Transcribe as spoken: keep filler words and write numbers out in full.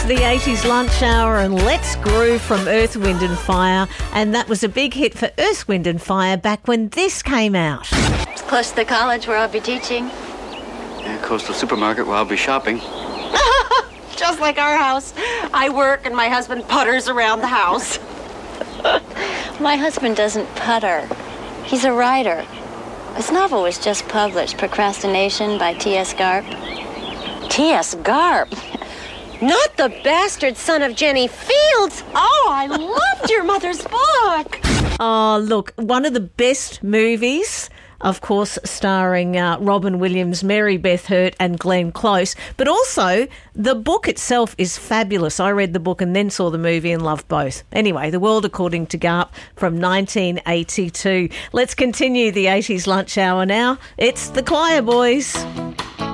the eighties lunch hour and Let's Groove from Earth, Wind and Fire. And that was a big hit for Earth, Wind and Fire back when this came out. It's close to the college where I'll be teaching. Yeah, close to the supermarket where I'll be shopping. Just like our house. I work and my husband putters around the house. My husband doesn't putter. He's a writer. His novel was just published, Procrastination by T S Garp. T S Garp? Not the bastard son of Jenny Fields. Oh, I loved your mother's book. Oh, look, one of the best movies, of course, starring uh, Robin Williams, Mary Beth Hurt and Glenn Close. But also, the book itself is fabulous. I read the book and then saw the movie and loved both. Anyway, The World According to Garp from nineteen eighty-two. Let's continue the eighties lunch hour now. It's the Choir Boys.